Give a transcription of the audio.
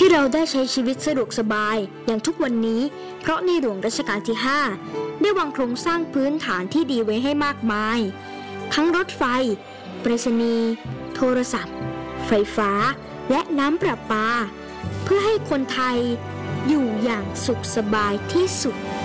เราได้ใช้ชีวิตสะดวกสบายอย่างทุกวันนี้เพราะในหลวงรัชกาลที่ 5ได้วางโครงสร้างพื้นฐานที่ดีไว้ให้มากมายทั้งรถไฟไปรษณีย์โทรศัพท์ไฟฟ้าและน้ำประปาเพื่อให้คนไทยอยู่อย่างสุขสบายที่สุด